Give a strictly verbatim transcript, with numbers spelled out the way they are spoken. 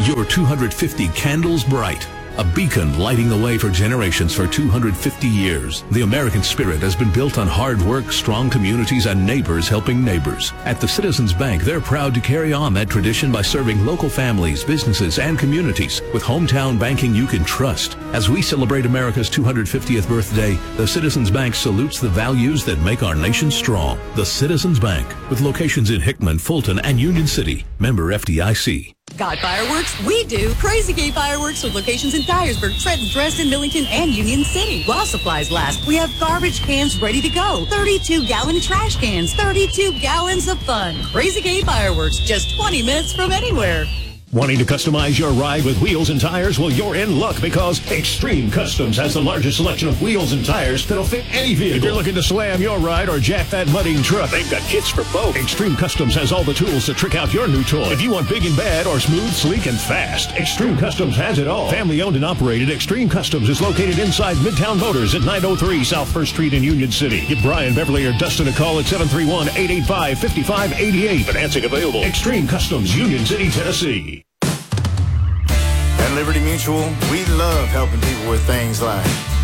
Your two hundred fifty candles bright. A beacon lighting the way for generations for two hundred fifty years. The American spirit has been built on hard work, strong communities, and neighbors helping neighbors. At the Citizens Bank, they're proud to carry on that tradition by serving local families, businesses, and communities with hometown banking you can trust. As we celebrate America's two hundred fiftieth birthday, the Citizens Bank salutes the values that make our nation strong. The Citizens Bank, with locations in Hickman, Fulton, and Union City. Member F D I C. Got fireworks? We do. Crazy Gay Fireworks with locations in Dyersburg, Trenton, Dresden, Millington, and Union City. While supplies last, we have garbage cans ready to go. thirty-two gallon trash cans. thirty-two gallons of fun. Crazy Gay Fireworks, just twenty minutes from anywhere. Wanting to customize your ride with wheels and tires? Well, you're in luck because Extreme Customs has the largest selection of wheels and tires that'll fit any vehicle. If you're looking to slam your ride or jack that mudding truck, they've got kits for both. Extreme Customs has all the tools to trick out your new toy. If you want big and bad or smooth, sleek, and fast, Extreme Customs has it all. Family owned and operated, Extreme Customs is located inside Midtown Motors at nine oh three South First Street in Union City. Give Brian, Beverly, or Dustin a call at seven three one, eight eight five, five five eight eight. Financing available. Extreme Customs, Union City, Tennessee. At Liberty Mutual, we love helping people with things like